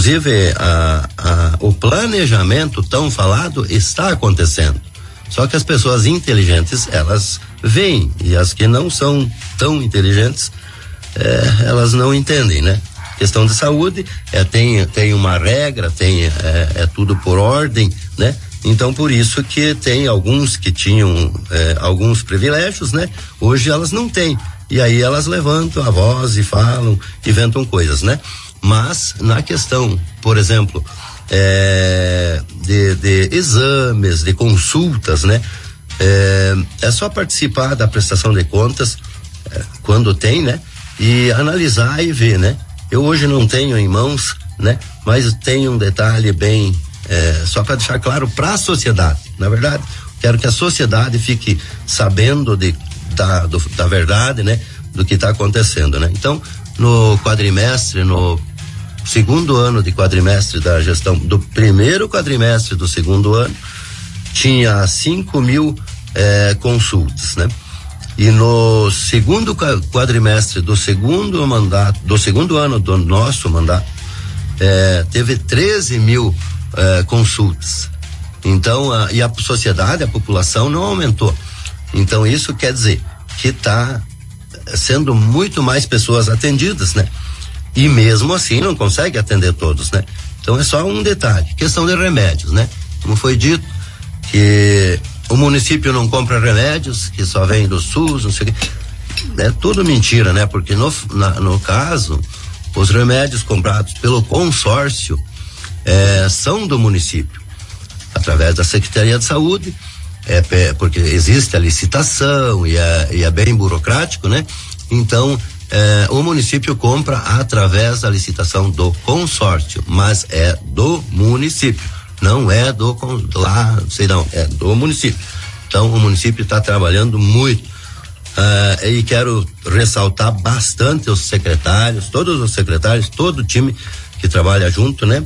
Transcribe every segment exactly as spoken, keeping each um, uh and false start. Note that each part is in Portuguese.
Inclusive, a, a, o planejamento tão falado está acontecendo. Só que as pessoas inteligentes, elas veem, e as que não são tão inteligentes, é, elas não entendem, né? Questão de saúde, é, tem, tem uma regra, tem, é, é tudo por ordem, né? Então, por isso que tem alguns que tinham é, alguns privilégios, né? Hoje elas não têm. E aí elas levantam a voz e falam, inventam coisas, né? Mas, na questão, por exemplo, é, de, de exames, de consultas, né? É, é só participar da prestação de contas, é, quando tem, né? E analisar e ver, né? Eu hoje não tenho em mãos, né? Mas tem um detalhe bem, é, só para deixar claro para a sociedade. Na verdade, quero que a sociedade fique sabendo de, da, do, da verdade, né? Do que está acontecendo, né? Então, no quadrimestre, no segundo ano de quadrimestre da gestão, do primeiro quadrimestre do segundo ano, tinha cinco mil eh, consultas, né? E no segundo quadrimestre do segundo mandato, do segundo ano do nosso mandato, eh, teve treze mil eh, consultas. Então, a, e a sociedade, a população não aumentou. Então, isso quer dizer que está sendo muito mais pessoas atendidas, né? E mesmo assim não consegue atender todos, né? Então é só um detalhe, questão de remédios, né? Como foi dito, que o município não compra remédios, que só vem do SUS, não sei o quê. É tudo mentira, né? Porque no, na, no caso, os remédios comprados pelo consórcio é, são do município, através da Secretaria de Saúde, é, porque existe a licitação e é, e é bem burocrático, né? Então, É, o município compra através da licitação do consórcio, mas é do município, não é do lá, sei não, é do município. Então o município está trabalhando muito, uh, e quero ressaltar bastante os secretários, todos os secretários, todo o time que trabalha junto, né?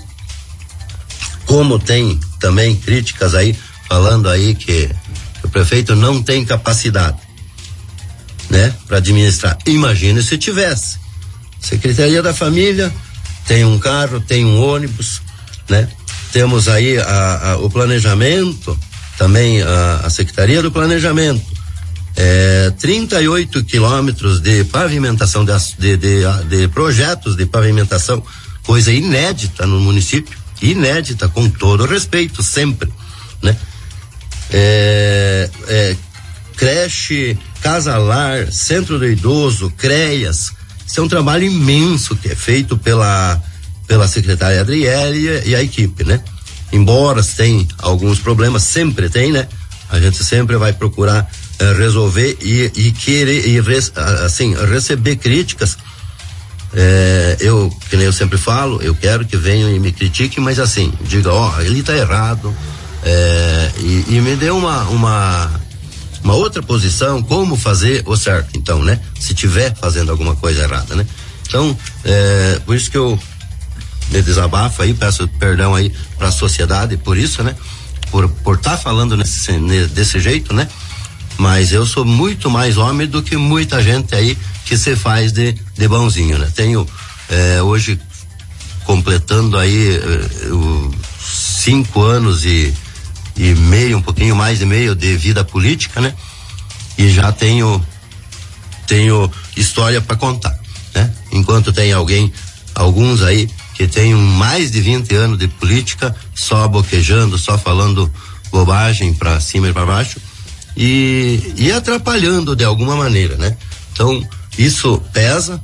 Como tem também críticas aí, falando aí que o prefeito não tem capacidade, né, para administrar. Imagine se tivesse. Secretaria da Família tem um carro, tem um ônibus, né? Temos aí a, a, o planejamento, também a, a Secretaria do Planejamento, é, trinta e oito quilômetros de pavimentação, de, de, de, de projetos de pavimentação, coisa inédita no município, inédita, com todo respeito, sempre, né? É, é, creche, Casa-Lar, Centro do Idoso, CREAS, isso é um trabalho imenso que é feito pela pela secretária Adriele e, e a equipe, né? Embora tem alguns problemas, sempre tem, né? A gente sempre vai procurar eh, resolver e, e querer, e res, assim, receber críticas. Eh, eu, que nem eu sempre falo, eu quero que venham e me critiquem, mas assim, diga, ó, oh, ele tá errado, eh, e, e me dê uma, uma uma outra posição, como fazer o certo, então, né? Se tiver fazendo alguma coisa errada, né? Então, é, por isso que eu me desabafo aí, peço perdão aí para a sociedade por isso, né? Por por estar tá falando nesse, desse jeito, né? Mas eu sou muito mais homem do que muita gente aí que se faz de, de bonzinho, né? Tenho, é, hoje, completando aí é, o, cinco anos e e meio, um pouquinho mais de meio de vida política, né? E já tenho tenho história para contar, né? Enquanto tem alguém, alguns aí que tem mais de vinte anos de política, só boquejando, só falando bobagem para cima e para baixo e, e atrapalhando de alguma maneira, né? Então, isso pesa,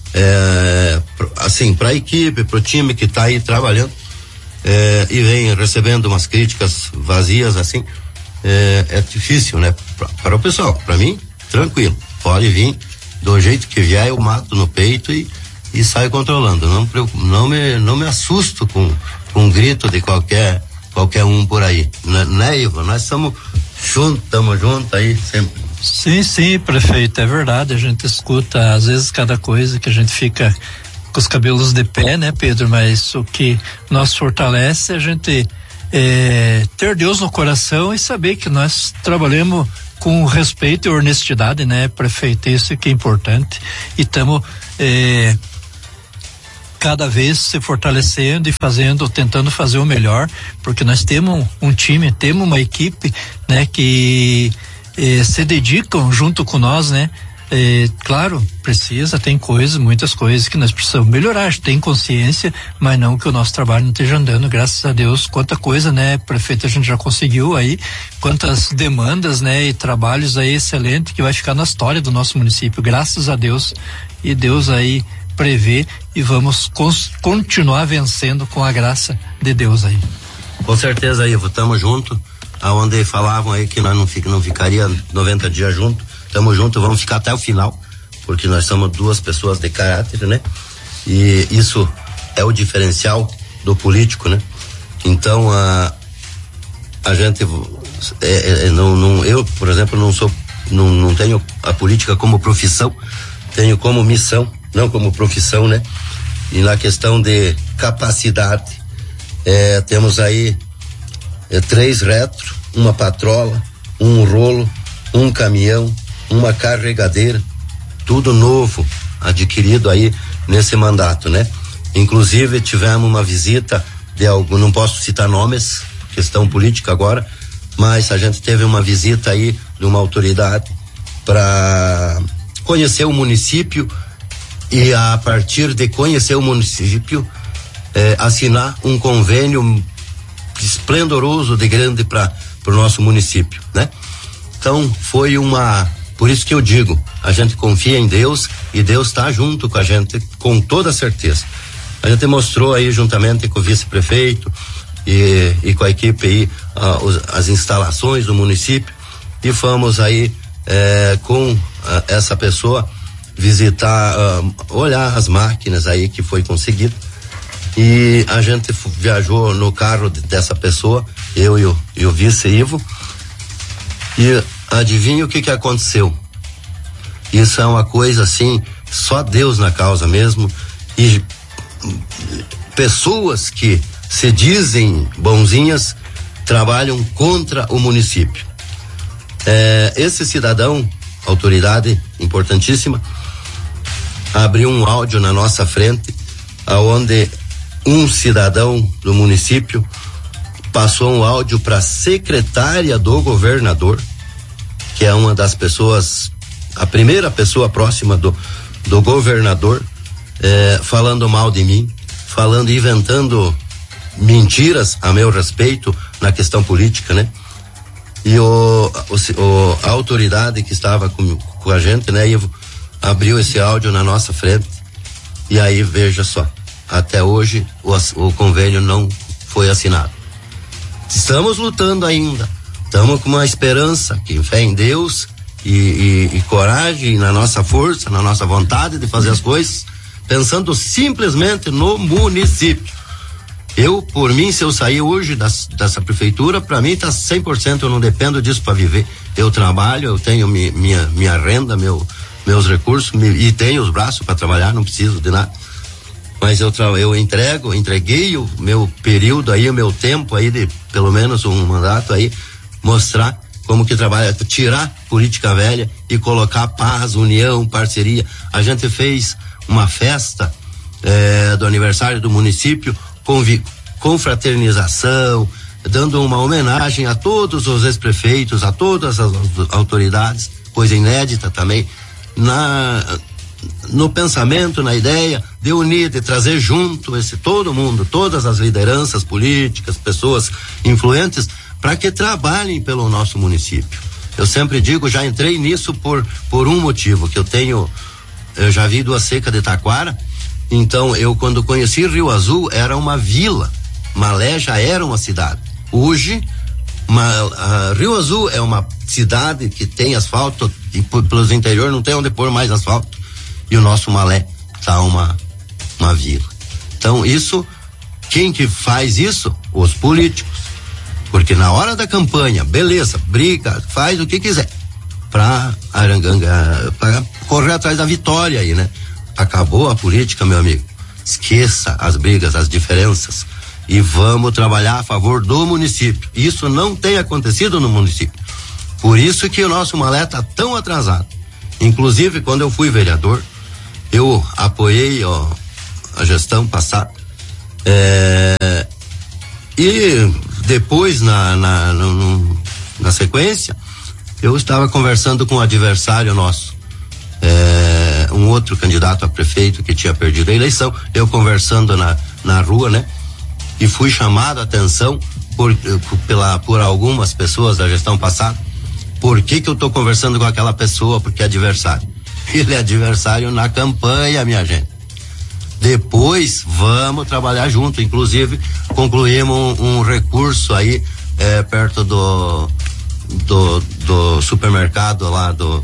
é, assim, para a equipe, para o time que está aí trabalhando. É, e vem recebendo umas críticas vazias assim, é, é difícil, né? Para o pessoal, para mim, tranquilo, pode vir do jeito que vier, eu mato no peito e, e saio controlando, não, não, me, não me assusto com, com um grito de qualquer qualquer um por aí, né, né Ivo? Nós estamos juntos, estamos juntos aí sempre. Sim, sim, prefeito, é verdade, a gente escuta às vezes cada coisa que a gente fica com os cabelos de pé, né, Pedro? Mas o que nos fortalece é a gente é, ter Deus no coração e saber que nós trabalhamos com respeito e honestidade, né, prefeito? Isso que é importante. E estamos é, cada vez se fortalecendo e fazendo, tentando fazer o melhor, porque nós temos um time, temos uma equipe, né, que eh, se dedicam junto com nós, né? É, claro, precisa, tem coisas, muitas coisas que nós precisamos melhorar, tem consciência, mas não que o nosso trabalho não esteja andando, graças a Deus, quanta coisa, né, prefeito, a gente já conseguiu aí, quantas demandas, né, e trabalhos aí excelentes que vai ficar na história do nosso município, graças a Deus, e Deus aí prevê e vamos cons- continuar vencendo com a graça de Deus aí. Com certeza, Ivo, estamos juntos, aonde falavam aí que nós não, fica, não ficaria noventa dias juntos. Tamo junto, vamos ficar até o final, porque nós somos duas pessoas de caráter, né? E isso é o diferencial do político, né? Então, a, a gente, é, é, não, não, eu, por exemplo, não sou, não, não tenho a política como profissão, tenho como missão, não como profissão, né? E na questão de capacidade, é, temos aí é, três retro, uma patrola, um rolo, um caminhão, uma carregadeira, tudo novo, adquirido aí nesse mandato, né? Inclusive tivemos uma visita de algo, não posso citar nomes, questão política agora, mas a gente teve uma visita aí de uma autoridade para conhecer o município e a partir de conhecer o município eh, assinar um convênio esplendoroso de grande para o nosso município, né? Então foi uma, por isso que eu digo, a gente confia em Deus e Deus está junto com a gente com toda certeza. A gente mostrou aí juntamente com o vice-prefeito e, e com a equipe aí uh, os, as instalações do município e fomos aí eh, com uh, essa pessoa visitar, uh, olhar as máquinas aí que foi conseguido e a gente f- viajou no carro de, dessa pessoa, eu e o, e o vice Ivo. E adivinha o que que aconteceu? Isso é uma coisa assim, só Deus na causa mesmo, e pessoas que se dizem bonzinhas trabalham contra o município. É, esse cidadão, autoridade importantíssima, abriu um áudio na nossa frente, aonde um cidadão do município passou um áudio para a secretária do governador, que é uma das pessoas, a primeira pessoa próxima do, do governador, eh, falando mal de mim, falando, inventando mentiras a meu respeito na questão política, né? E o, o, o a autoridade que estava com, com a gente, né, Ivo, abriu esse áudio na nossa frente e aí veja só, até hoje o, o convênio não foi assinado. Estamos lutando ainda, estamos com uma esperança, que fé em Deus e, e, e coragem na nossa força, na nossa vontade de fazer as coisas, pensando simplesmente no município. Eu, por mim, se eu sair hoje das, dessa prefeitura, para mim tá cem por cento, eu não dependo disso para viver. Eu trabalho, eu tenho mi, minha, minha renda, meu, meus recursos me, e tenho os braços para trabalhar, não preciso de nada. Mas eu, tra- eu entrego, entreguei o meu período aí, o meu tempo aí de pelo menos um mandato aí, mostrar como que trabalha, tirar política velha e colocar paz, união, parceria. A gente fez uma festa eh, do aniversário do município com, vi- com fraternização, dando uma homenagem a todos os ex-prefeitos, a todas as autoridades, coisa inédita também, na... no pensamento, na ideia de unir, de trazer junto esse todo mundo, todas as lideranças políticas, pessoas influentes, para que trabalhem pelo nosso município. Eu sempre digo, já entrei nisso por por um motivo, que eu tenho, eu já vi duas secas de Taquara, então eu quando conheci Rio Azul era uma vila, Malé já era uma cidade. Hoje Uma, Rio Azul é uma cidade que tem asfalto e p- pelos interior não tem onde pôr mais asfalto. E o nosso Malé tá uma, uma vila. Então isso, quem que faz isso? Os políticos. Porque na hora da campanha, beleza, briga, faz o que quiser. Pra Aranganga, pra correr atrás da vitória aí, né? Acabou a política, meu amigo. Esqueça as brigas, as diferenças. E vamos trabalhar a favor do município. Isso não tem acontecido no município. Por isso que o nosso Malé tá tão atrasado. Inclusive, quando eu fui vereador, eu apoiei ó, a gestão passada. É, e depois, na, na, no, na sequência, eu estava conversando com um adversário nosso, é, um outro candidato a prefeito que tinha perdido a eleição, eu conversando na, na rua, né? E fui chamado a atenção por, por, pela, por algumas pessoas da gestão passada. Por que que eu estou conversando com aquela pessoa? Porque é adversário. Ele é adversário na campanha, minha gente. Depois vamos trabalhar junto. Inclusive concluímos um, um recurso aí é, perto do, do do supermercado lá do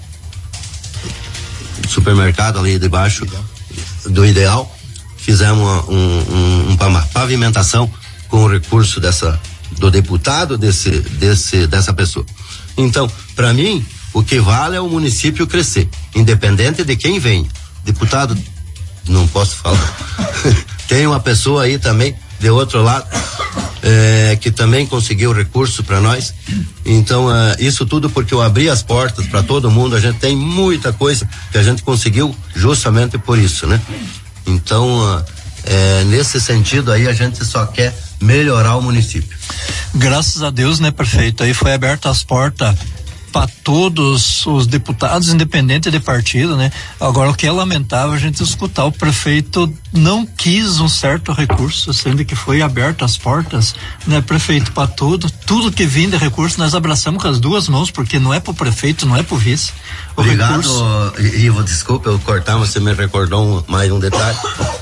supermercado ali debaixo do Ideal. Fizemos um, um, uma pavimentação com o recurso dessa do deputado desse desse dessa pessoa. Então, para mim, o que vale é o município crescer, independente de quem vem. Deputado, não posso falar. Tem uma pessoa aí também, de outro lado, é, que também conseguiu recurso para nós. Então, é, isso tudo porque eu abri as portas para todo mundo. A gente tem muita coisa que a gente conseguiu justamente por isso, né? Então, é, nesse sentido aí, a gente só quer melhorar o município. Graças a Deus, né, prefeito? Aí foi aberta as portas para todos os deputados, independente de partido, né? Agora, o que é lamentável a gente escutar, o prefeito não quis um certo recurso, sendo que foi aberto as portas, né, prefeito, para tudo, tudo que vem de recurso nós abraçamos com as duas mãos, porque não é pro prefeito, não é pro vice. O Obrigado, recurso... Ivo, desculpa eu cortar, mas você me recordou um, mais um detalhe.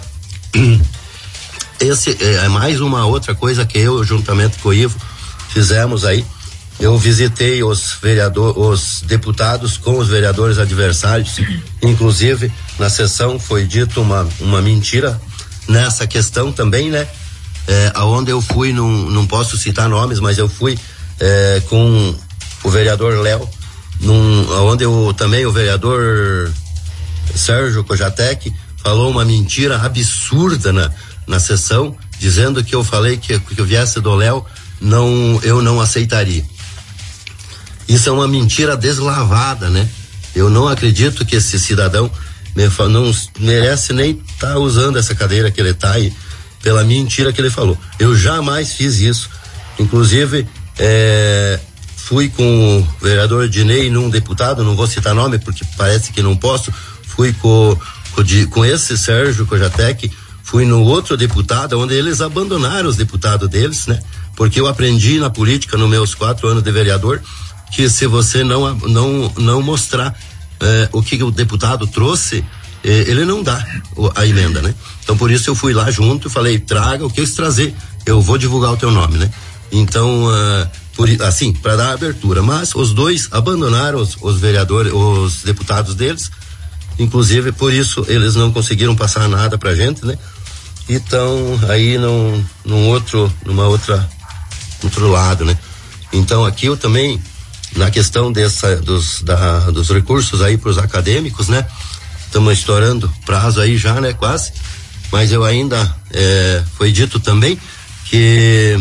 Esse é mais uma outra coisa que eu, juntamente com o Ivo, fizemos aí. Eu visitei os vereadores, os deputados com os vereadores adversários. Inclusive, na sessão foi dito uma, uma mentira nessa questão também, né? É, aonde eu fui, não, não posso citar nomes, mas eu fui é, com o vereador Léo, num, onde eu, também o vereador Sérgio Cojatec falou uma mentira absurda na, na sessão, dizendo que eu falei que, que eu viesse do Léo, não, eu não aceitaria. Isso é uma mentira deslavada, né? Eu não acredito que esse cidadão me, não merece nem estar tá usando essa cadeira que ele está aí, pela mentira que ele falou. Eu jamais fiz isso. Inclusive, é, fui com o vereador Dinei num deputado, não vou citar nome porque parece que não posso, fui com, com, com esse Sérgio Cojatec, fui no outro deputado, onde eles abandonaram os deputados deles, né? Porque eu aprendi na política, nos meus quatro anos de vereador, que se você não não não mostrar eh, o que o deputado trouxe, eh, ele não dá a emenda, né? Então por isso eu fui lá junto e falei, traga o que eu trazer, eu vou divulgar o teu nome, né? Então uh, por, assim, para dar abertura, mas os dois abandonaram os, os vereadores, os deputados deles, inclusive por isso eles não conseguiram passar nada pra gente, né? Então aí num, num outro, numa outra outro lado, né? Então aqui eu também na questão dessa, dos, da, dos recursos aí para os acadêmicos, né? Estamos estourando prazo aí já, né? Quase. Mas eu ainda, é, foi dito também que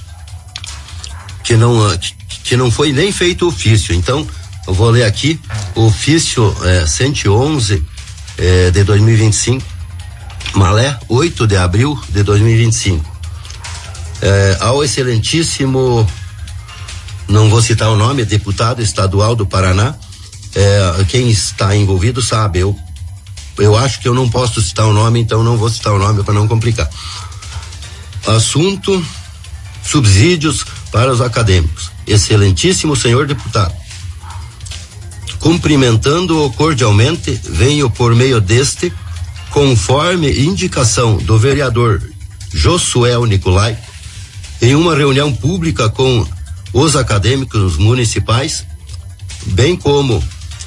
que não, que, que não foi nem feito o ofício. Então, eu vou ler aqui o ofício é, cento e onze é, de dois mil e vinte e cinco, Malé, oito de abril de dois mil e vinte e cinco. É, ao excelentíssimo, não vou citar o nome, deputado estadual do Paraná, é, quem está envolvido sabe, eu, eu acho que eu não posso citar o nome, então não vou citar o nome para não complicar. Assunto, subsídios para os acadêmicos. Excelentíssimo senhor deputado, cumprimentando-o cordialmente, venho por meio deste, conforme indicação do vereador Josuel Nicolai, em uma reunião pública com os acadêmicos municipais, bem como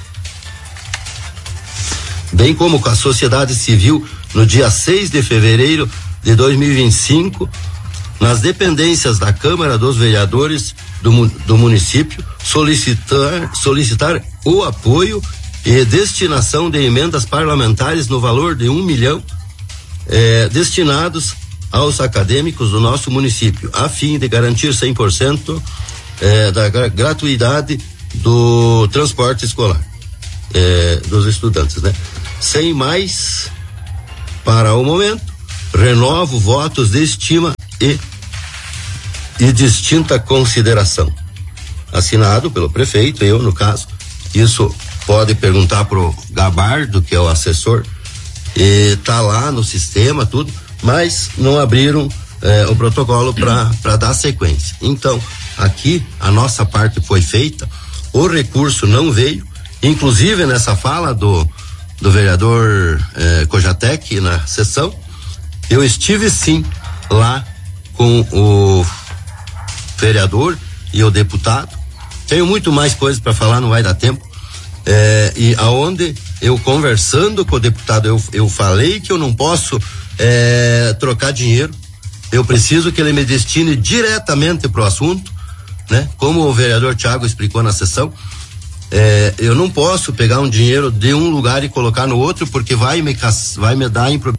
bem como com a sociedade civil, no dia seis de fevereiro de dois mil e vinte e cinco, nas dependências da Câmara dos Vereadores do, do município, solicitar solicitar o apoio e destinação de emendas parlamentares no valor de um milhão eh, destinados aos acadêmicos do nosso município, a fim de garantir cem por cento É, da gra- gratuidade do transporte escolar é, dos estudantes, né? Sem mais Para o momento, renovo votos de estima e, e distinta consideração. Assinado pelo prefeito, eu no caso. Isso pode perguntar pro Gabardo, que é o assessor, e tá lá no sistema, tudo, mas não abriram eh, o protocolo para dar sequência. Então, aqui a nossa parte foi feita, o recurso não veio, inclusive nessa fala do do vereador eh, Cojatec na sessão, eu estive sim lá com o vereador e o deputado. Tenho muito mais coisas para falar, não vai dar tempo. Eh, e aonde eu conversando com o deputado, eu, eu falei que eu não posso eh, trocar dinheiro. Eu preciso que ele me destine diretamente para o assunto, né? Como o vereador Thiago explicou na sessão. É, eu não posso pegar um dinheiro de um lugar e colocar no outro, porque vai me, vai me dar improbidade.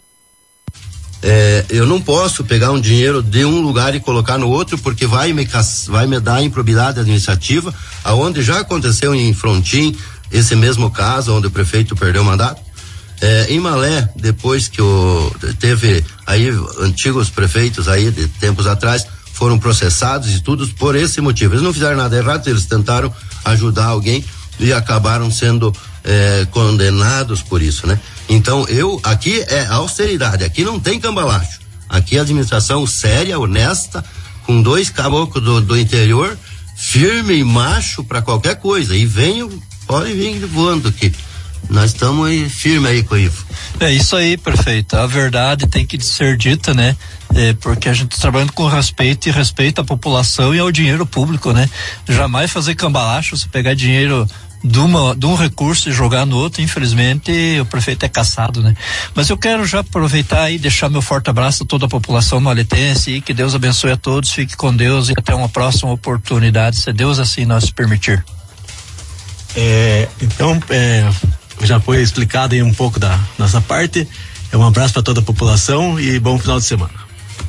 É, eu não posso pegar um dinheiro de um lugar e colocar no outro, porque vai me, vai me dar improbidade administrativa, aonde já aconteceu em Frontin esse mesmo caso, onde o prefeito perdeu o mandato. É, em Malé, depois que o, teve aí antigos prefeitos aí de tempos atrás foram processados e tudo por esse motivo. Eles não fizeram nada errado, eles tentaram ajudar alguém e acabaram sendo eh, condenados por isso, né? Então, eu, aqui é austeridade, aqui não tem cambalacho, aqui é administração séria, honesta, com dois caboclos do, do interior, firme e macho para qualquer coisa, e venham, pode vir voando aqui, nós estamos aí firme aí com o Ivo. É isso aí, prefeito, a verdade tem que ser dita, né? É, porque a gente está trabalhando com respeito e respeito à população e ao dinheiro público, né? Jamais fazer cambalacho, você pegar dinheiro de, uma, de um recurso e jogar no outro, infelizmente o prefeito é caçado, né? Mas eu quero já aproveitar e deixar meu forte abraço a toda a população maletense e que Deus abençoe a todos, fique com Deus e até uma próxima oportunidade, se Deus assim nos permitir. É, então, é, já foi explicado aí um pouco da nossa parte. É um abraço para toda a população e bom final de semana.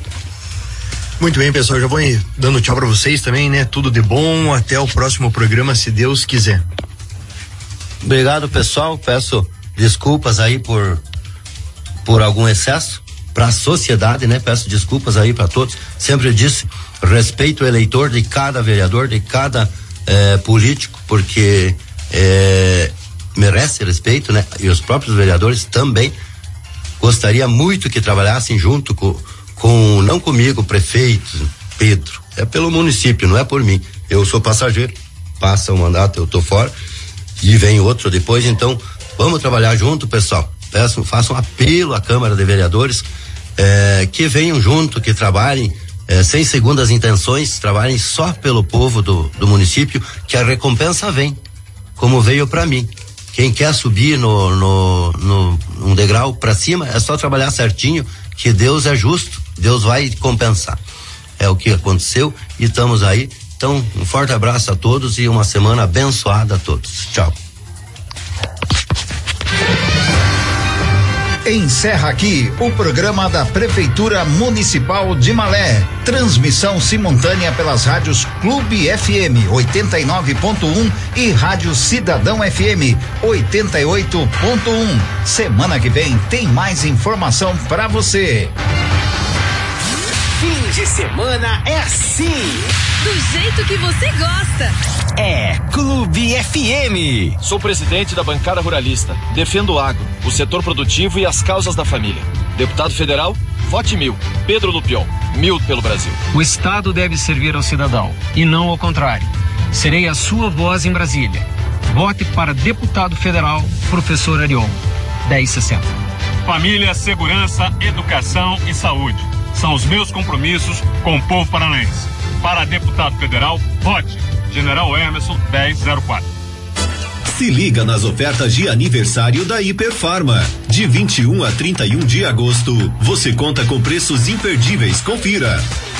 Muito bem, pessoal, já vou dando tchau para vocês também, né? Tudo de bom, até o próximo programa, se Deus quiser. Obrigado, pessoal, peço desculpas aí por por algum excesso para a sociedade, né? Peço desculpas aí para todos, sempre disse, respeito o eleitor de cada vereador, de cada eh, político, porque eh, merece respeito, né? E os próprios vereadores também. Gostaria muito que trabalhassem junto com com, não comigo, prefeito, Pedro, é pelo município, não é por mim. Eu sou passageiro, passa o mandato, eu tô fora, e vem outro depois, então, vamos trabalhar junto, pessoal. Peço, faço um apelo à Câmara de Vereadores, eh, que venham junto, que trabalhem, eh, sem segundas intenções, trabalhem só pelo povo do, do município, que a recompensa vem, como veio para mim. Quem quer subir no, no, no um degrau para cima, é só trabalhar certinho, que Deus é justo, Deus vai compensar. É o que aconteceu e estamos aí. Então, um forte abraço a todos e uma semana abençoada a todos. Tchau. Encerra aqui o programa da Prefeitura Municipal de Malé. Transmissão simultânea pelas rádios Clube F M oitenta e nove ponto um e Rádio Cidadão F M oitenta e oito ponto um. Semana que vem tem mais informação para você. Fim de semana é assim. Do jeito que você gosta. É Clube F M. Sou presidente da bancada ruralista. Defendo o agro, o setor produtivo e as causas da família. Deputado federal, vote mil. Pedro Lupion, mil pelo Brasil. O Estado deve servir ao cidadão e não ao contrário. Serei a sua voz em Brasília. Vote para deputado federal, professor Arion, dez sessenta. Família, segurança, educação e saúde. São os meus compromissos com o povo paranaense. Para deputado federal, vote General Emerson dez zero quatro. Se liga nas ofertas de aniversário da Hiperfarma. De vinte e um a trinta e um de agosto, você conta com preços imperdíveis. Confira.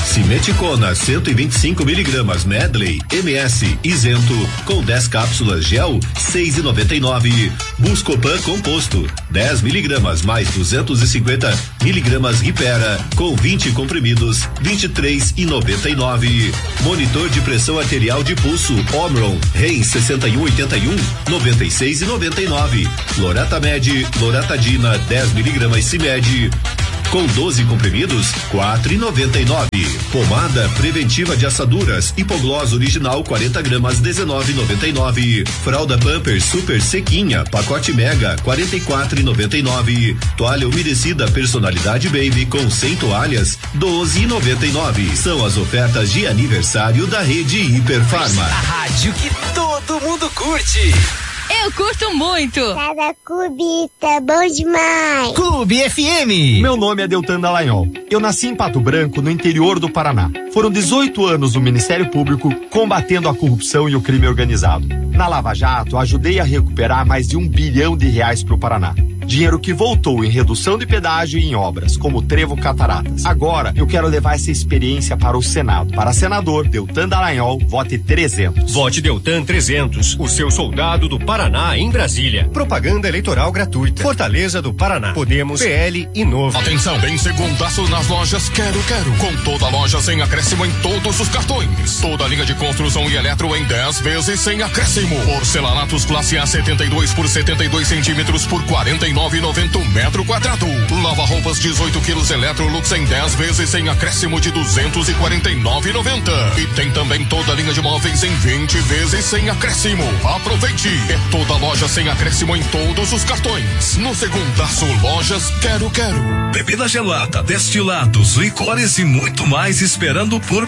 Simeticona cento e vinte e cinco miligramas Medley M S isento com dez cápsulas gel seis e noventa e nove. Buscopan composto dez miligramas mais duzentos e cinquenta miligramas Ripera com vinte comprimidos vinte e três e noventa e nove. Monitor de pressão arterial de pulso Omron Reis sessenta e um oitenta e um noventa e seis e noventa e nove. Loratamed Loratadina dez miligramas Cimed com doze comprimidos quatro e noventa e nove. Pomada preventiva de assaduras Hipoglós original quarenta gramas dezenove e noventa e nove. Fralda Pampers super sequinha pacote mega quarenta e quatro e noventa e nove. Toalha umedecida personalidade baby com cem toalhas doze e noventa e nove. São as ofertas de aniversário da rede Hiperfarma. A rádio que todo mundo curte. Eu curto muito. Cada clube tá bom demais. Clube F M. Meu nome é Deltan Dallagnol. Eu nasci em Pato Branco, no interior do Paraná. Foram dezoito anos no Ministério Público combatendo a corrupção e o crime organizado. Na Lava Jato, ajudei a recuperar mais de um bilhão de reais para o Paraná. Dinheiro que voltou em redução de pedágio e em obras, como o Trevo Cataratas. Agora, eu quero levar essa experiência para o Senado. Para senador, Deltan Dallagnol, vote trezentos. Vote Deltan trezentos, o seu soldado do Paraná em Brasília. Propaganda eleitoral gratuita. Fortaleza do Paraná. Podemos, P L e Novo. Atenção, bem segundaço nas lojas Quero Quero. Com toda a loja sem acréscimo em todos os cartões. Toda a linha de construção e eletro em dez vezes sem acréscimo. Porcelanatos classe A setenta e dois por setenta e dois centímetros por quarenta e nove reais e noventa centavos metro quadrado. Lava roupas dezoito quilos Electrolux em dez vezes sem acréscimo de duzentos e quarenta e nove reais e noventa centavos. E tem também toda a linha de móveis em vinte vezes sem acréscimo. Aproveite! É toda loja sem acréscimo em todos os cartões. No segundaço, lojas Quero Quero. Bebida gelada, destilados, licores e muito mais esperando por